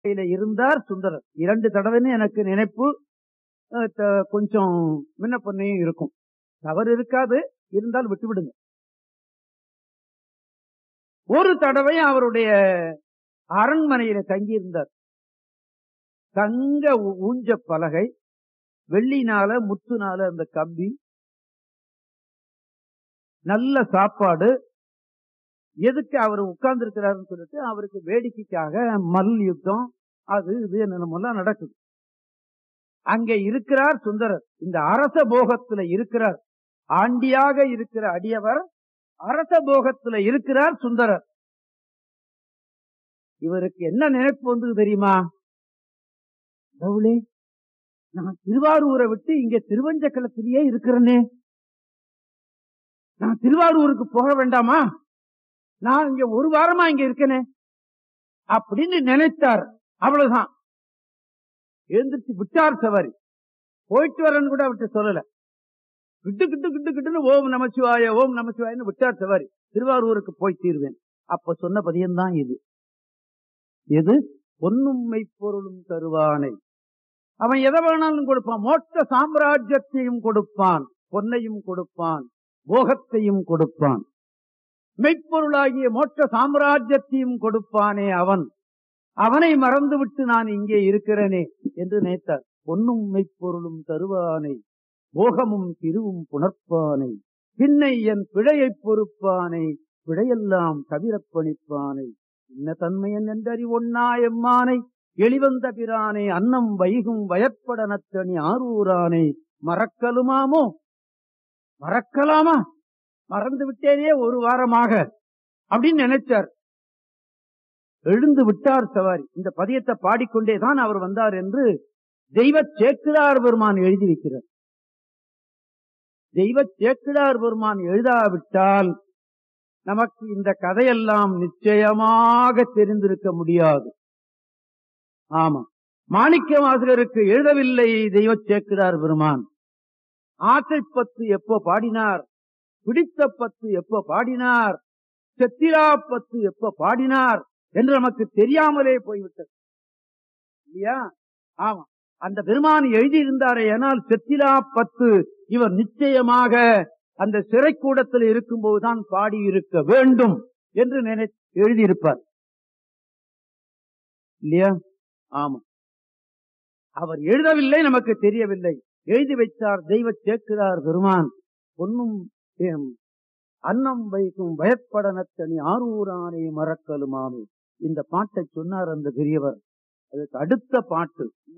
இருந்தார் சுந்தரர். 2 தடவைன்னு எனக்கு நினைப்பு. கொஞ்சம் முன்ன பொண்ணையும் இருக்கும், தவறு இருக்காது, இருந்தால் விட்டுவிடுங்க. ஒரு தடவை அவருடைய அரண்மனையில தங்கி இருந்தார். தங்க ஊஞ்ச பலகை, வெள்ளினால முத்துனால அந்த கம்பி, நல்ல சாப்பாடு. எதுக்கு அவர் உட்கார்ந்து இருக்கிறாருன்னு சொல்லிட்டு அவருக்கு வேடிக்கைக்காக மல் யுத்தம் அது இது என்னென்னமோ நடக்குது. அங்கே இருக்கிறார் சுந்தரர். இந்த அரச போகத்துல இருக்கிறார். ஆண்டியாக இருக்கிற அடியவர் அரச போகத்துல இருக்கிறார் சுந்தரர். இவருக்கு என்ன நினைப்பு வந்து தெரியுமா? கடவுளே, நான் திருவாரூரை விட்டு இங்க திருவஞ்சக்களத்திலேயே இருக்கிறேனே, நான் திருவாரூருக்கு போக வேண்டாமா? நான் இங்க ஒரு வாரமா இங்க இருக்கனே அப்படின்னு நினைத்தார். அவ்வளவுதான். எழுந்திருச்சு விட்டார் சவாரி. போயிட்டு வரேன்னு கூட அவர்கிட்ட சொல்லல. கிட்டு கிட்டு கிட்டு கிட்டுன்னு ஓம் நமச்சிவாய ஓம் நமச்சிவாயன்னு விட்டார் சவாரி. திருவாரூருக்கு போய் தீர்வேன். அப்ப சொன்ன பதியம்தான் இது. எது? பொன்னும்மை பொருளும் தருவானை. அவன் எதை வேணாலும் கொடுப்பான். மோட்ச சாம்ராஜ்யத்தையும் கொடுப்பான், பொன்னையும் கொடுப்பான், போகத்தையும் கொடுப்பான். மெய்ப்பொருளாகிய மோட்ச சாம்ராஜ்யத்தையும் கொடுப்பானே அவன். அவனை மறந்துவிட்டு நான் இங்கே இருக்கிறேனே என்று நினைத்தார். பொன்னும் மெய்ப்பொருளும் தருவானை, போகமும் திருவும் புணர்ப்பானை, பின்னை என் பிழையை பொறுப்பானை, பிழையெல்லாம் தவிரப் பணிப்பானை, இன்ன தன்மையன் என்றறி ஒன்னா எம்மானை, எளிவந்த பிரானை, அன்னம் வைகும் வயற்பட நத்தனி ஆரூரானை, மறக்கலுமாமோ? மறக்கலாமா? மறந்து விட்டேனே ஒரு வாரமாக அப்படின்னு நினைச்சார். எழுந்து விட்டார் சவாரி. இந்த பதியத்தை பாடிக்கொண்டேதான் அவர் வந்தார் என்று தெய்வ சேக்கிழார் பெருமான் எழுதி வைக்கிறார். தெய்வ சேக்கிழார் பெருமான் எழுதாவிட்டால் நமக்கு இந்த கதையெல்லாம் நிச்சயமாக தெரிந்திருக்க முடியாது. ஆமா, மாணிக்க வாசகருக்கு எழுதவில்லை தெய்வ சேக்கிழார் பெருமான். ஆசைப்பத்து எப்போ பாடினார், பிடித்த பத்து எப்ப பாடினார், செத்திரா பத்து எப்ப பாடினார் என்று நமக்கு தெரியாமலே போய்விட்டது இல்லையா? ஆமா, அந்த பெருமான் எழுதியிருந்தாரே. ஆனால் செத்திரா பத்து இவர் நிச்சயமாக அந்த சிறைக்கூடத்தில் இருக்கும் போதுதான் பாடியிருக்க வேண்டும் என்று எழுதியிருப்பார் இல்லையா? ஆமா, அவர் எழுதவில்லை, நமக்கு தெரியவில்லை. எழுதி வைத்தார் தெய்வ சேக்கிழார் பெருமான். பொன்னும் அன்னம் வைக்கும் வயற்படனத்தனி ஆரூரானே மறக்கலுமாமே. இந்த பாட்டை சொன்னார் அந்த பெரியவர். அதுக்கு அடுத்த பாட்டு